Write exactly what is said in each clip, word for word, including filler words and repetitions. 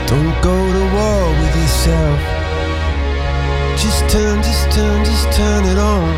Don't go to war with yourself. Just turn, just turn, just turn it on.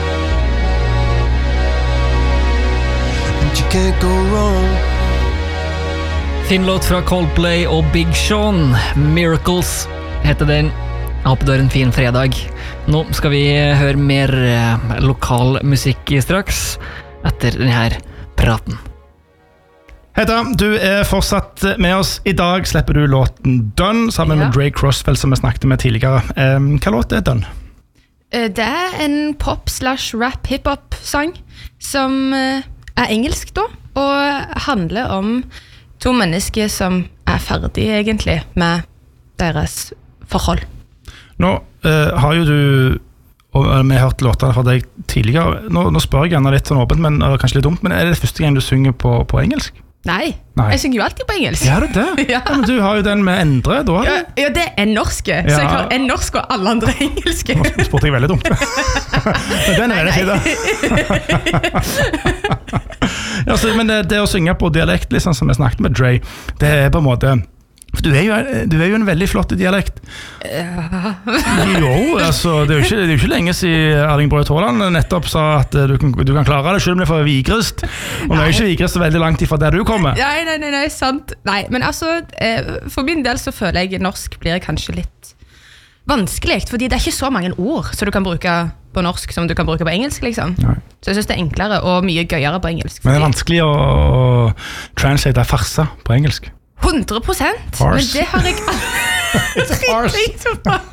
And you can't go wrong. Fin låt fra Coldplay og Big Sean. Miracles heter den. Jeg håper det er en fin fredag. Nå skal vi høre mer lokal musikk straks, etter denne praten. Hedda, du er fortsatt med oss. I dag slipper du låten Done, sammen ja. med Drake Crossfell, som vi snakket med tidligere. Um, hva låt er Done? Det er en pop-slash-rap-hip-hop-sang, som er engelsk da, og handler om to mennesker som er ferdige egentlig med deres forhold. Nå uh, har jo du, og vi har hørt låter fra deg tidligere, nå, nå spør jeg gjerne litt sånn åpent, men uh, kanskje litt dumt, men er det første gang du synger på, på engelsk? Nei, Nei, jeg synger jo alltid på engelsk. Ja, det er det? Ja. Ja, men du har jo den med Endre, da har du? Ja, ja, det er norske, ja. Så jeg har en norsk og alle andre engelske. Nå spurte jeg veldig dumt. Men den er veldig fin da. Ja, så, men det, det å synge på dialekt, liksom, som jeg snakket med Dre, det er på en måte... Du er, jo, du er jo en veldig flott dialekt. Ja. Jo, altså, det er jo ikke, det er jo ikke lenge siden Erling Braut Haaland nettopp sa at du kan, du kan klare det selv om det er for Vigrest. Og nå er ikke Vigrest veldig langt ifra der du kommer. Nei, nei, nei, nei, sant. Nei, men altså, for min del så føler jeg norsk blir kanskje litt vanskelig, fordi det er ikke så mange ord som du kan bruke på norsk som du kan bruke på engelsk, liksom. Nei. Så jeg synes det er enklere og mye gøyere på engelsk. Men det er vanskelig å, å translate farsa på engelsk. hundre prosent, men det har jeg aldri tenkt på.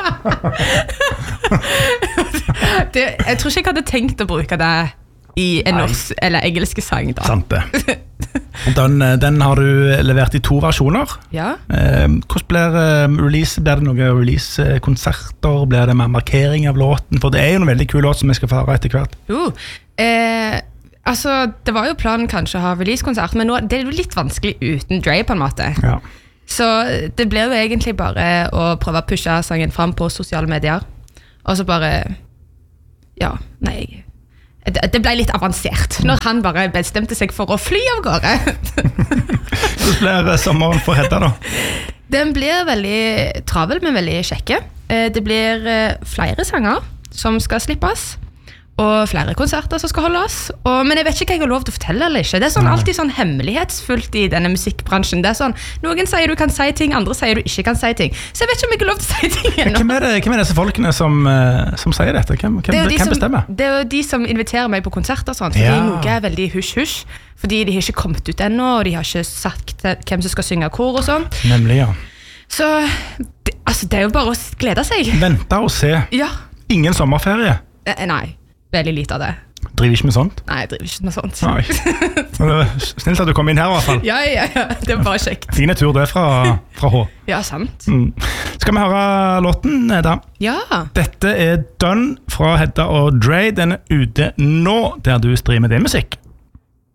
det, jeg tror ikke jeg hadde tenkt å bruke det i en norsk eller engelske sang da. Sant det. Den, den har du levert i to versjoner. Ja. Eh, hvordan blir um, release? Blir det noen release-konserter? Blir det med markering av låten? For det er jo en veldig kul låt som vi skal få høre etter hvert. Jo, eh... Altså, det var jo planen kanskje å ha release-konsert, men nå, det er jo litt vanskelig uten Dre på en måte. Ja. Så det blir jo egentlig bare å prøve å pushe sangen frem på sosiale medier. Og så bare, ja, nei, det, det ble litt avansert når han bare bestemte seg for å fly av gårde. Hvordan blir sommeren for Hedda da? Den blir veldig travel, men veldig kjekke. Det blir flere sanger som skal slippes. Og flere konserter som skal holdes og, men jeg vet ikke hva jeg har lov til å fortelle eller ikke. Det er sånn, alltid sånn hemmelighetsfullt i denne musikkbransjen. Det er sånn, noen sier du kan si ting, andre sier du ikke kan si ting. Så jeg vet ikke om jeg har lov til å si ting ennå. Hvem er, det, hvem er disse folkene som, som sier dette? Hvem, hvem, det hvem som, bestemmer? Det er jo de som inviterer meg på konserter sånn, fordi ja. Noe er veldig hush-hush, fordi de har ikke kommet ut ennå, og de har ikke sagt hvem som skal synge kor og sånt. Nemlig, ja. Så det, altså, det er jo bare å glede seg. Vente og se. Ja. Ingen sommerferie. Eh, nei. Veldig lite av det. Driver ikke med sånt? Nei, jeg driver ikke med sånt. Nei. Snilt at du kom inn her i hvert fall. Ja, ja, ja. Det var bare kjekt. Fine tur det fra, fra H. Ja, sant. Mm. Skal vi høre låten, Hedda? Ja. Dette er Done fra Hedda og Dre. Den er ute nå, der du streamer din musikk.